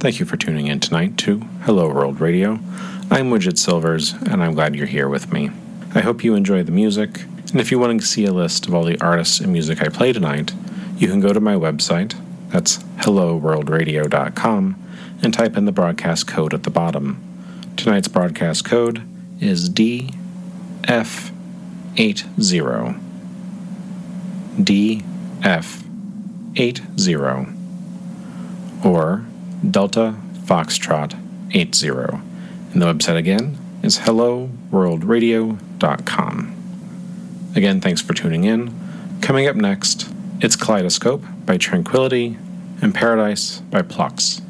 Thank you for tuning in tonight to Hello World Radio. I'm Widget Silvers, and I'm glad you're here with me. I hope you enjoy the music, and if you want to see a list of all the artists and music I play tonight, you can go to my website, that's helloworldradio.com, and type in the broadcast code at the bottom. Tonight's broadcast code is DF80. DF80. Or Delta Foxtrot 80. And the website again is helloworldradio.com. Again, thanks for tuning in. Coming up next, it's Kaleidoscope by Tranquility and Paradise by Plux.